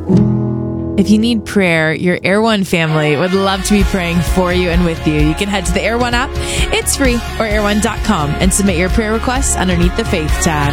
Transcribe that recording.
If you need prayer, your Air One family would love to be praying for you and with you. You can head to the Air One app. It's free, or air1.com, and submit your prayer requests underneath the Faith tab.